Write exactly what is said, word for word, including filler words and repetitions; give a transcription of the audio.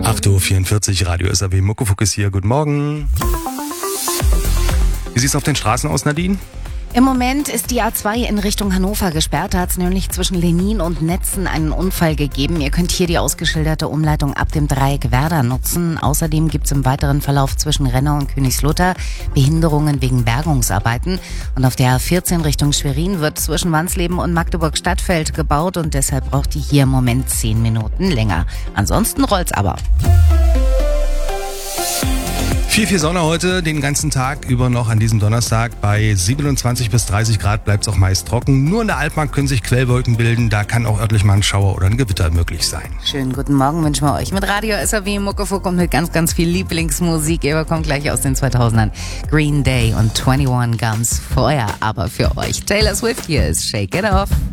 acht Uhr vierundvierzig, Radio S R W, Muckefuck ist hier. Guten Morgen. Wie sieht es auf den Straßen aus, Nadine? Im Moment ist die A zwei in Richtung Hannover gesperrt. Da hat es nämlich zwischen Lenin und Netzen einen Unfall gegeben. Ihr könnt hier die ausgeschilderte Umleitung ab dem Dreieck Werder nutzen. Außerdem gibt es im weiteren Verlauf zwischen Renner und Königslutter Behinderungen wegen Bergungsarbeiten. Und auf der A vierzehn Richtung Schwerin wird zwischen Wansleben und Magdeburg-Stadtfeld gebaut und deshalb braucht die hier im Moment zehn Minuten länger. Ansonsten rollt's aber. Viel, viel Sonne heute, den ganzen Tag über noch an diesem Donnerstag. Bei siebenundzwanzig bis dreißig Grad bleibt es auch meist trocken. Nur in der Altmark können sich Quellwolken bilden. Da kann auch örtlich mal ein Schauer oder ein Gewitter möglich sein. Schönen guten Morgen wünschen wir euch mit Radio S R W, Muckefuck und mit ganz, ganz viel Lieblingsmusik. Ihr bekommt gleich aus den zweitausendern Green Day und einundzwanzig Guns Feuer aber für euch. Taylor Swift hier ist Shake It Off.